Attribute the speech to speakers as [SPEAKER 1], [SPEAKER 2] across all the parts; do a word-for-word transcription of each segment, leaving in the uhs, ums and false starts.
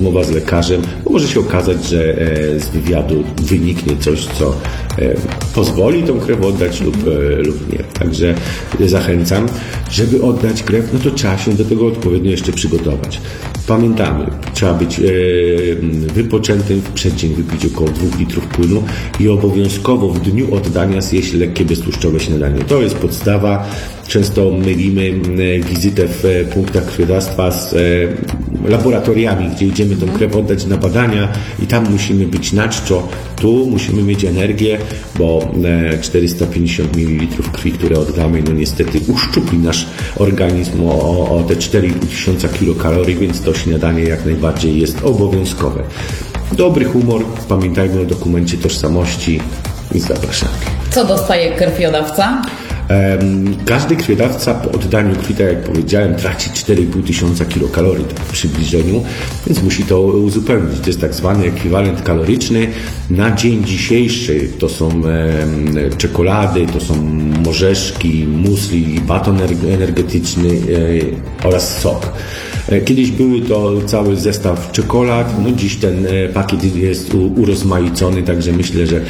[SPEAKER 1] rozmowa z lekarzem, bo może się okazać, że z wywiadu wyniknie coś, co pozwoli tą krew oddać lub, lub nie. Także zachęcam, żeby oddać krew, no to trzeba się do tego odpowiednio jeszcze przygotować. Pamiętamy, trzeba być wypoczętym w przeddzień, wypić około dwóch litrów płynu i obowiązkowo w dniu oddania zjeść lekkie beztłuszczowe śniadanie. To jest podstawa. Często mylimy wizytę w punktach krwiodawstwa z laboratoriami, gdzie idziemy tą krew oddać na badania i tam musimy być na czczo. Tu musimy mieć energię, bo czterysta pięćdziesiąt mililitrów krwi, które oddamy, no niestety uszczupli nasz organizm o, o te cztery i pół tysiąca kilokalorii, więc to śniadanie jak najbardziej jest obowiązkowe. Dobry humor, pamiętajmy o dokumencie tożsamości i zapraszamy.
[SPEAKER 2] Co dostaje krwiodawca?
[SPEAKER 1] Każdy krwiodawca po oddaniu krwi, tak jak powiedziałem, traci cztery i pół tysiąca kilokalorii tak w przybliżeniu, więc musi to uzupełnić. To jest tak zwany ekwiwalent kaloryczny. Na dzień dzisiejszy to są czekolady, to są orzeszki, musli, baton energetyczny oraz sok. Kiedyś były to cały zestaw czekolad, no dziś ten pakiet jest urozmaicony, także myślę, że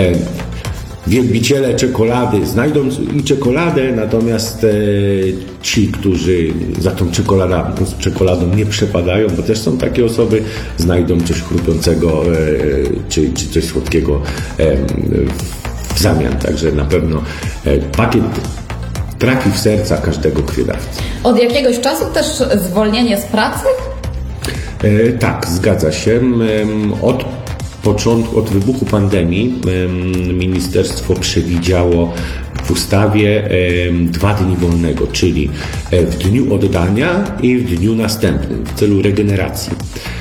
[SPEAKER 1] wielbiciele czekolady znajdą i czekoladę, natomiast e, ci, którzy za tą czekoladą, czekoladą nie przepadają, bo też są takie osoby, znajdą coś chrupiącego e, czy, czy coś słodkiego e, w zamian. Także na pewno e, pakiet trafi w serca każdego krwiodawcy.
[SPEAKER 2] Od jakiegoś czasu też zwolnienie z pracy?
[SPEAKER 1] E, tak, zgadza się. E, od początku, od wybuchu pandemii ministerstwo przewidziało w ustawie dwa dni wolnego, czyli w dniu oddania i w dniu następnym w celu regeneracji.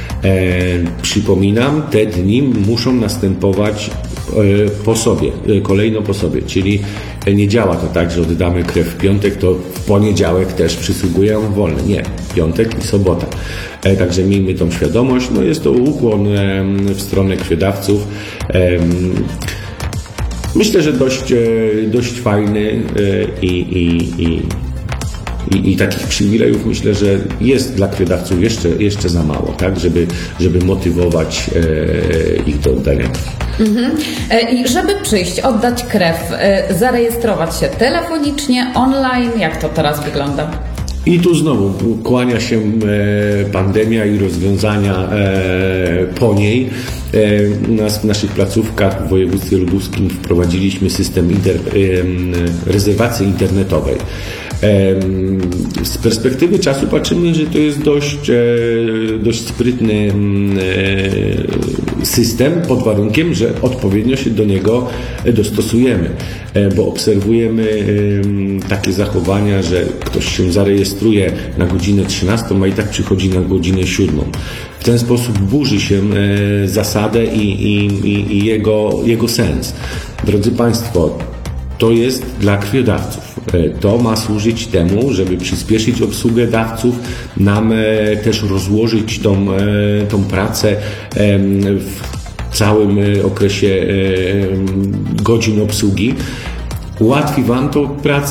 [SPEAKER 1] Przypominam, te dni muszą następować po sobie, kolejno po sobie, czyli nie działa to tak, że oddamy krew w piątek, to w poniedziałek też przysługują wolne. Nie, piątek i sobota. Także miejmy tą świadomość. No jest to ukłon w stronę krwiodawców. Myślę, że dość, dość fajny i, i, i I, I takich przywilejów myślę, że jest dla krwiodawców jeszcze, jeszcze za mało, tak, żeby, żeby motywować e, ich do oddania krwi.
[SPEAKER 2] Mhm. I żeby przyjść, oddać krew, zarejestrować się telefonicznie, online, jak to teraz wygląda?
[SPEAKER 1] I tu znowu kłania się pandemia i rozwiązania po niej. U nas w naszych placówkach w województwie lubuskim wprowadziliśmy system inter, rezerwacji internetowej. Z perspektywy czasu patrzymy, że to jest dość, dość sprytny system pod warunkiem, że odpowiednio się do niego dostosujemy, bo obserwujemy takie zachowania, że ktoś się zarejestruje na godzinę trzynastą, a i tak przychodzi na godzinę siódmą. W ten sposób burzy się zasadę i, i, i jego, jego sens. Drodzy Państwo, to jest dla krwiodawców. To ma służyć temu, żeby przyspieszyć obsługę dawców, nam też rozłożyć tą, tą pracę w całym okresie godzin obsługi. Ułatwi Wam to pracę.